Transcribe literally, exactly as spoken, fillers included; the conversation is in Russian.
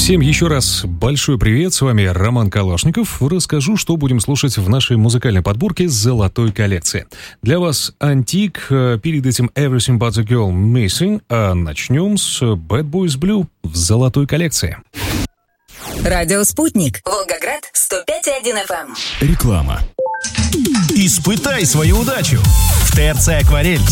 Всем еще раз большой привет, с вами Роман Калашников. Расскажу, что будем слушать в нашей музыкальной подборке золотой коллекции. Для вас антик, перед этим Everything But The Girl Missing, а начнем с Bad Boys Blue в золотой коллекции. Радио «Спутник», Волгоград, сто пять и один эф эм. Реклама. Испытай свою удачу. В ТРЦ «Акварель»